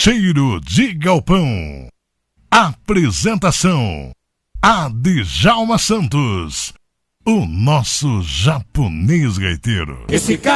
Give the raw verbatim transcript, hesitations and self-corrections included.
Cheiro de Galpão. Apresentação: Adjalma Santos, o nosso japonês gaiteiro. Esse cara